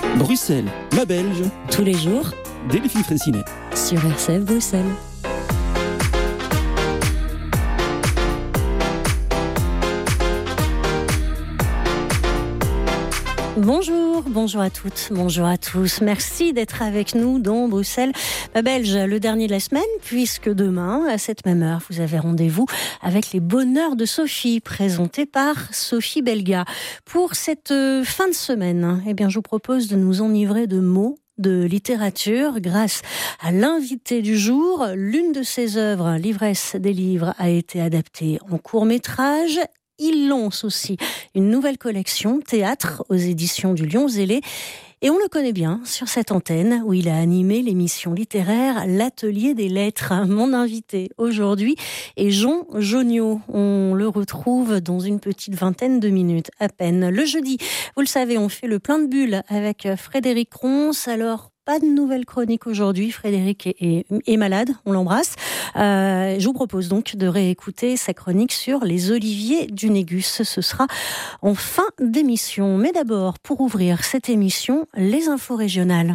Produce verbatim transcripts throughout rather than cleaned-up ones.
Bruxelles, ma Belge. Tous les jours, Delphine Fraissinet. sur R C F Bruxelles. Bonjour, bonjour à toutes, bonjour à tous. Merci d'être avec nous dans Bruxelles, ma Belge, le dernier de la semaine, puisque demain, à cette même heure, vous avez rendez-vous avec les bonheurs de Sophie, présentés par Sophie Belga. Pour cette fin de semaine, eh bien, je vous propose de nous enivrer de mots, de littérature, grâce à l'invité du jour. L'une de ses œuvres, L'ivresse des livres, a été adaptée en court-métrage. Il lance aussi une nouvelle collection, Théâtre, aux éditions du Lion Zélé. Et on le connaît bien sur cette antenne où il a animé l'émission littéraire L'Atelier des Lettres. Mon invité aujourd'hui est Jean Joniaux. On le retrouve dans une petite vingtaine de minutes à peine. Le jeudi, vous le savez, on fait le plein de bulles avec Frédéric Ronce. Alors, pas de nouvelle chronique aujourd'hui. Frédéric est, est, est malade, on l'embrasse. Euh, je vous propose donc de réécouter sa chronique sur les oliviers du Négus. Ce sera en fin d'émission. Mais d'abord, pour ouvrir cette émission, les infos régionales.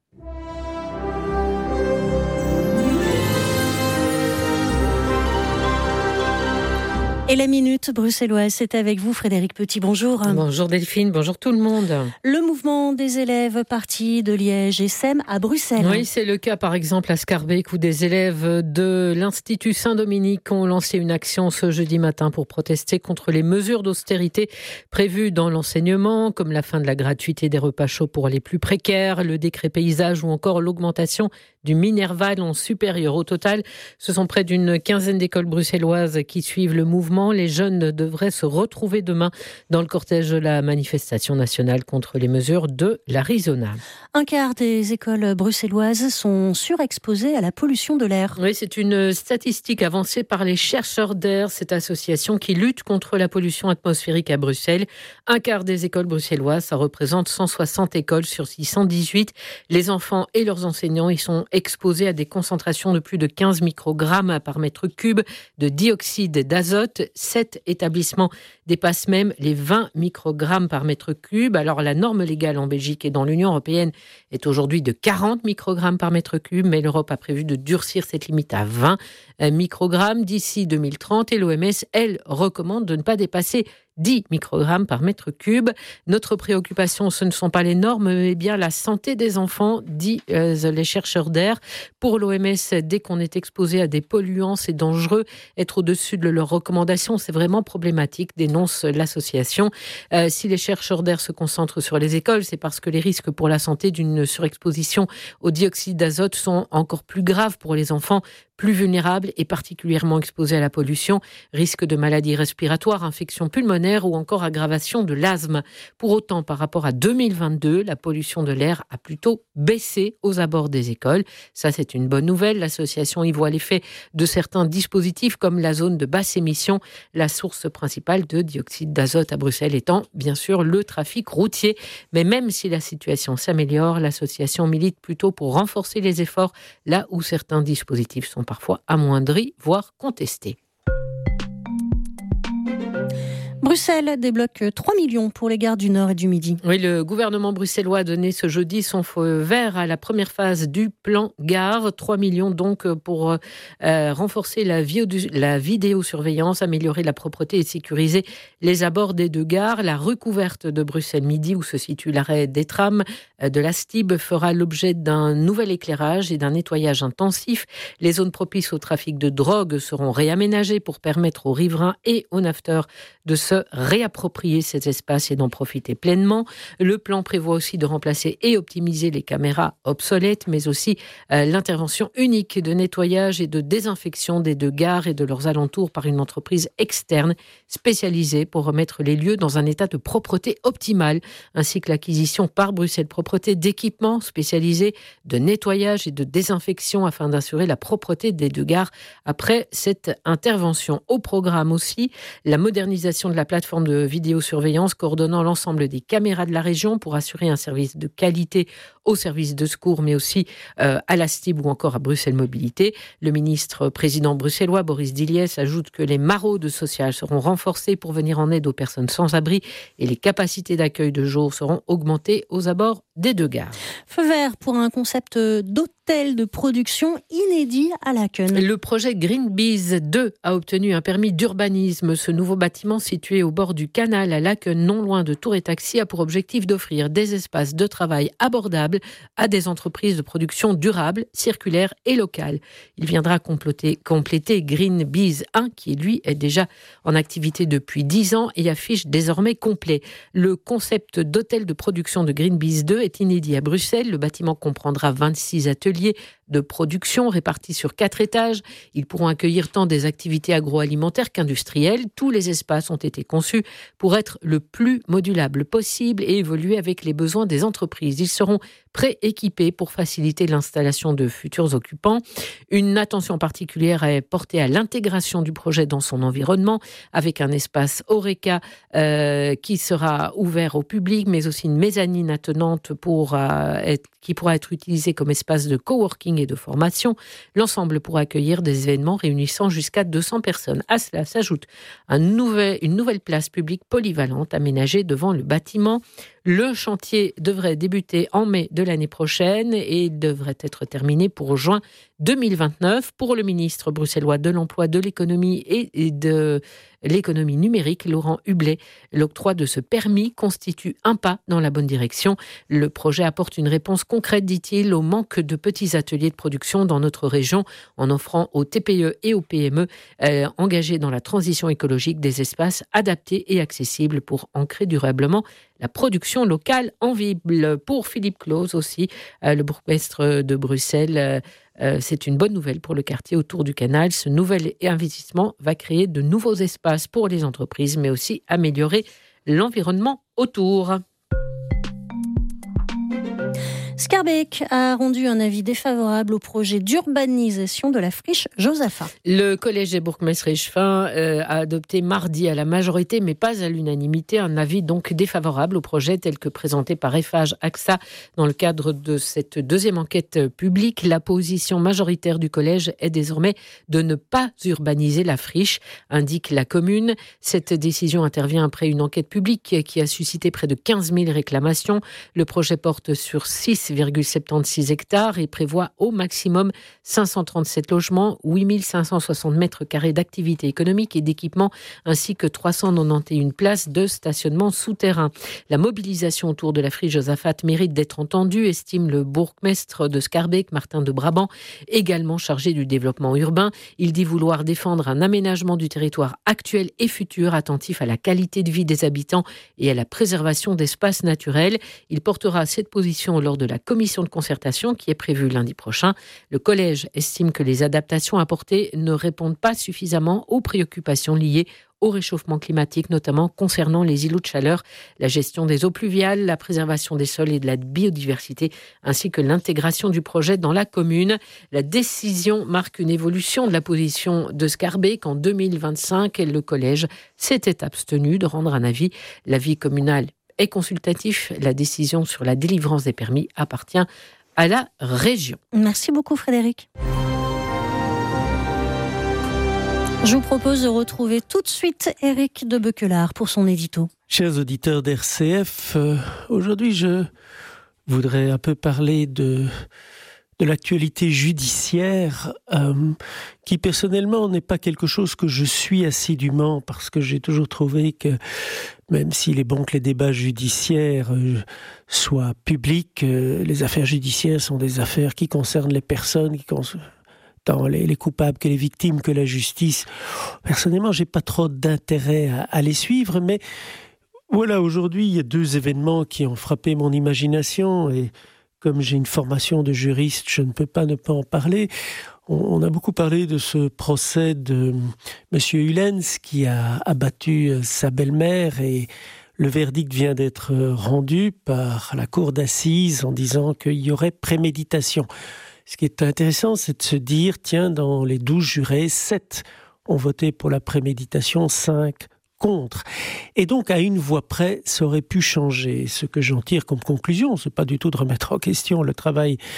Et la minute bruxelloise, c'est avec vous, Frédéric Petit. Bonjour. Bonjour Delphine, bonjour tout le monde. Le mouvement des élèves partis de Liège et S E M à Bruxelles. Oui, c'est le cas par exemple à Scarbeck où des élèves de l'Institut Saint-Dominique ont lancé une action ce jeudi matin pour protester contre les mesures d'austérité prévues dans l'enseignement, comme la fin de la gratuité des repas chauds pour les plus précaires, le décret paysage ou encore l'augmentation du Minerval en supérieur. Au total, ce sont près d'une quinzaine d'écoles bruxelloises qui suivent le mouvement. Les jeunes devraient se retrouver demain dans le cortège de la manifestation nationale contre les mesures de l'Arizona. Un quart des écoles bruxelloises sont surexposées à la pollution de l'air. Oui, c'est une statistique avancée par les chercheurs d'air, cette association qui lutte contre la pollution atmosphérique à Bruxelles. Un quart des écoles bruxelloises, ça représente cent soixante écoles sur six cent dix-huit. Les enfants et leurs enseignants y sont exposés à des concentrations de plus de quinze microgrammes par mètre cube de dioxyde d'azote. Sept établissements dépassent même les vingt microgrammes par mètre cube. Alors la norme légale en Belgique et dans l'Union européenne est aujourd'hui de quarante microgrammes par mètre cube, mais l'Europe a prévu de durcir cette limite à vingt microgrammes d'ici deux mille trente et l'O M S, elle, recommande de ne pas dépasser dix microgrammes par mètre cube. Notre préoccupation, ce ne sont pas les normes, mais bien la santé des enfants, dit euh, les chercheurs d'air. Pour l'O M S, dès qu'on est exposé à des polluants, c'est dangereux. Être au-dessus de leurs recommandations, c'est vraiment problématique, dénonce l'association. Euh, si les chercheurs d'air se concentrent sur les écoles, c'est parce que les risques pour la santé d'une surexposition au dioxyde d'azote sont encore plus graves pour les enfants, plus vulnérables et particulièrement exposés à la pollution, risque de maladies respiratoires, infections pulmonaires ou encore aggravation de l'asthme. Pour autant, par rapport à deux mille vingt-deux, la pollution de l'air a plutôt baissé aux abords des écoles. Ça, c'est une bonne nouvelle. L'association y voit l'effet de certains dispositifs comme la zone de basse émission, la source principale de dioxyde d'azote à Bruxelles étant bien sûr le trafic routier. Mais même si la situation s'améliore, l'association milite plutôt pour renforcer les efforts là où certains dispositifs sont parfois amoindris, voire contestés. Bruxelles débloque trois millions pour les gares du Nord et du Midi. Oui, le gouvernement bruxellois a donné ce jeudi son feu vert à la première phase du plan gare. trois millions donc pour euh, renforcer la, vi- la vidéosurveillance, améliorer la propreté et sécuriser les abords des deux gares. La rue couverte de Bruxelles-Midi, où se situe l'arrêt des trams de la S T I B, fera l'objet d'un nouvel éclairage et d'un nettoyage intensif. Les zones propices au trafic de drogue seront réaménagées pour permettre aux riverains et aux naveteurs de se réapproprier ces espaces et d'en profiter pleinement. Le plan prévoit aussi de remplacer et optimiser les caméras obsolètes, mais aussi euh, l'intervention unique de nettoyage et de désinfection des deux gares et de leurs alentours par une entreprise externe spécialisée pour remettre les lieux dans un état de propreté optimale, ainsi que l'acquisition par Bruxelles Propreté d'équipements spécialisés de nettoyage et de désinfection afin d'assurer la propreté des deux gares après cette intervention. Au programme aussi, la modernisation de la plateforme de vidéosurveillance coordonnant l'ensemble des caméras de la région pour assurer un service de qualité aux services de secours, mais aussi euh, à la S T I B ou encore à Bruxelles Mobilité. Le ministre président bruxellois, Boris Diliès, ajoute que les maraudes sociales seront renforcées pour venir en aide aux personnes sans abri et les capacités d'accueil de jour seront augmentées aux abords des deux gares. Feu vert pour un concept d'hôtel de production inédit à Laeken. Le projet Green Bees deux a obtenu un permis d'urbanisme. Ce nouveau bâtiment situé au bord du canal à Laeken, non loin de Tour et Taxi, a pour objectif d'offrir des espaces de travail abordables à des entreprises de production durable, circulaire et locale. Il viendra compléter, compléter Green Bees un qui, lui, est déjà en activité depuis dix ans et affiche désormais complet. Le concept d'hôtel de production de Green Bees deux est inédit à Bruxelles. Le bâtiment comprendra vingt-six ateliers de production répartis sur quatre étages. Ils pourront accueillir tant des activités agroalimentaires qu'industrielles. Tous les espaces ont été conçus pour être le plus modulable possible et évoluer avec les besoins des entreprises. Ils seront pré-équipés pour faciliter l'installation de futurs occupants. Une attention particulière est portée à l'intégration du projet dans son environnement, avec un espace Horeca euh, qui sera ouvert au public, mais aussi une mezzanine attenante pour, euh, être, qui pourra être utilisée comme espace de coworking et de formation. L'ensemble pourra accueillir des événements réunissant jusqu'à deux cents personnes. À cela s'ajoute un nouvel, une nouvelle place publique polyvalente aménagée devant le bâtiment. Le chantier devrait débuter en mai de l'année prochaine et devrait être terminé pour juin deux mille vingt-neuf. Pour le ministre bruxellois de l'Emploi, de l'Économie et de l'économie numérique, Laurent Hublet, l'octroi de ce permis constitue un pas dans la bonne direction. Le projet apporte une réponse concrète, dit-il, au manque de petits ateliers de production dans notre région, en offrant aux T P E et aux P M E euh, engagés dans la transition écologique des espaces adaptés et accessibles pour ancrer durablement la production locale en ville. Pour Philippe Claus aussi, euh, le bourgmestre de Bruxelles, euh, euh, c'est une bonne nouvelle pour le quartier autour du canal. Ce nouvel investissement va créer de nouveaux espaces pour les entreprises, mais aussi améliorer l'environnement autour. Scarbeck a rendu un avis défavorable au projet d'urbanisation de la friche Josaphat. Le collège des bourgmestres Richefin euh, a adopté mardi à la majorité, mais pas à l'unanimité, un avis donc défavorable au projet tel que présenté par Eiffage A X A dans le cadre de cette deuxième enquête publique. La position majoritaire du collège est désormais de ne pas urbaniser la friche, indique la commune. Cette décision intervient après une enquête publique qui a suscité près de quinze mille réclamations. Le projet porte sur six virgule soixante-seize hectares et prévoit au maximum cinq cent trente-sept logements, huit mille cinq cent soixante mètres carrés d'activité économique et d'équipement, ainsi que trois cent quatre-vingt-onze places de stationnement souterrain. La mobilisation autour de la friche Josaphat mérite d'être entendue, estime le bourgmestre de Scarbeck, Martin de Brabant, également chargé du développement urbain. Il dit vouloir défendre un aménagement du territoire actuel et futur, attentif à la qualité de vie des habitants et à la préservation d'espaces naturels. Il portera cette position lors de la commission de concertation qui est prévue lundi prochain. Le collège estime que les adaptations apportées ne répondent pas suffisamment aux préoccupations liées au réchauffement climatique, notamment concernant les îlots de chaleur, la gestion des eaux pluviales, la préservation des sols et de la biodiversité, ainsi que l'intégration du projet dans la commune. La décision marque une évolution de la position de Scarbeck. En deux mille vingt-cinq, le collège s'était abstenu de rendre un avis. L'avis communal est consultatif. La décision sur la délivrance des permis appartient à la région. Merci beaucoup Frédéric. Je vous propose de retrouver tout de suite Éric de Beuquelard pour son édito. Chers auditeurs d'R C F, euh, aujourd'hui je voudrais un peu parler de, de l'actualité judiciaire euh, qui personnellement n'est pas quelque chose que je suis assidûment parce que j'ai toujours trouvé que même s'il est bon que les débats judiciaires euh, soient publics, euh, les affaires judiciaires sont des affaires qui concernent les personnes, qui concernent tant les, les coupables que les victimes, que la justice. Personnellement, j'ai pas trop d'intérêt à, à les suivre, mais voilà, aujourd'hui, il y a deux événements qui ont frappé mon imagination et comme j'ai une formation de juriste, je ne peux pas ne pas en parler. On, on a beaucoup parlé de ce procès de M. Hulens qui a abattu sa belle-mère et le verdict vient d'être rendu par la cour d'assises en disant qu'il y aurait préméditation. Ce qui est intéressant, c'est de se dire, tiens, dans les douze jurés, sept ont voté pour la préméditation, cinq contre. Et donc, à une voix près, ça aurait pu changer. Ce que j'en tire comme conclusion, c'est pas du tout de remettre en question le travail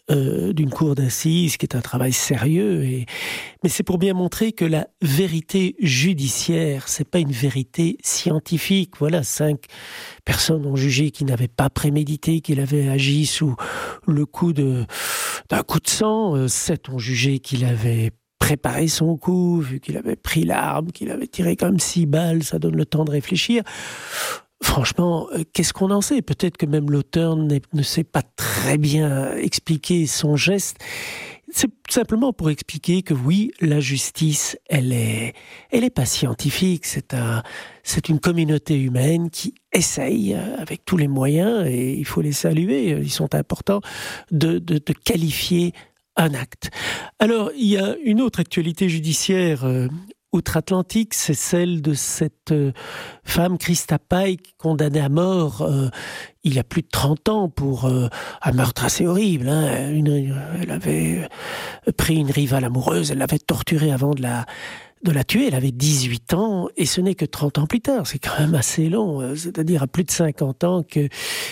euh, d'une cour d'assises, qui est un travail sérieux. Et... Mais c'est pour bien montrer que la vérité judiciaire, c'est pas une vérité scientifique. Voilà, cinq personnes ont jugé qu'il n'avait pas prémédité, qu'il avait agi sous le coup de, d'un coup de sang. Sept ont jugé qu'il avait préparé son coup, vu qu'il avait pris l'arme, qu'il avait tiré comme six balles, ça donne le temps de réfléchir. Franchement, qu'est-ce qu'on en sait ? Peut-être que même l'auteur ne sait pas très bien expliquer son geste. C'est simplement pour expliquer que oui, la justice, elle est, elle est pas scientifique. C'est un, c'est une communauté humaine qui essaye avec tous les moyens, et il faut les saluer, ils sont importants, de, de, de qualifier un acte. Alors, il y a une autre actualité judiciaire euh, outre-Atlantique, c'est celle de cette euh, femme, Christa Pike, condamnée à mort euh, il y a plus de trente ans pour euh, un meurtre assez horrible. Hein. Une, elle avait pris une rivale amoureuse, elle l'avait torturée avant de la, de la tuer. Elle avait dix-huit ans, et ce n'est que trente ans plus tard. C'est quand même assez long, c'est-à-dire à plus de cinquante ans que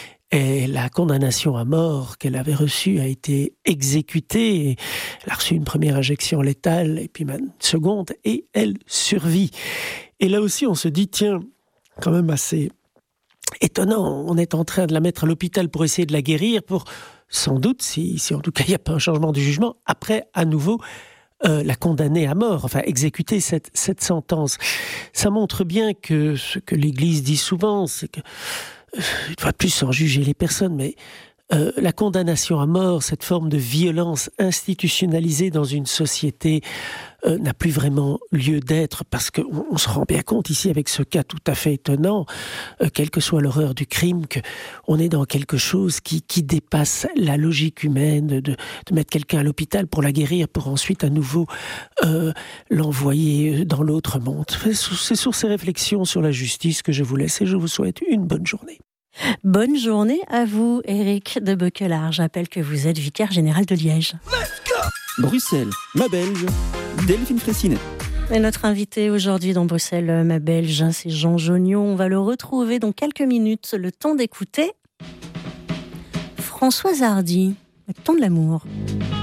et la condamnation à mort qu'elle avait reçue a été exécutée. Elle a reçu une première injection létale, et puis une seconde, et elle survit. Et là aussi, on se dit, tiens, quand même assez étonnant, on est en train de la mettre à l'hôpital pour essayer de la guérir, pour sans doute, si, si en tout cas il n'y a pas un changement du jugement, après, à nouveau, Euh, la condamner à mort, enfin exécuter cette, cette sentence. Ça montre bien que ce que l'Église dit souvent, c'est que euh, il ne faudra plus sans juger les personnes, mais euh, la condamnation à mort, cette forme de violence institutionnalisée dans une société euh, n'a plus vraiment lieu d'être, parce qu'on on se rend bien compte ici avec ce cas tout à fait étonnant, euh, quelle que soit l'horreur du crime, qu'on est dans quelque chose qui, qui dépasse la logique humaine de, de mettre quelqu'un à l'hôpital pour la guérir, pour ensuite à nouveau euh, l'envoyer dans l'autre monde. C'est sur ces réflexions sur la justice que je vous laisse, et je vous souhaite une bonne journée. Bonne journée à vous, Éric de Beuquelard. J'appelle que vous êtes vicaire général de Liège. Bruxelles, ma Belge, Delphine Fressinet. Et notre invité aujourd'hui dans Bruxelles, ma Belge, c'est Jean Jognon. On va le retrouver dans quelques minutes. Le temps d'écouter Françoise Hardy, le temps de l'amour.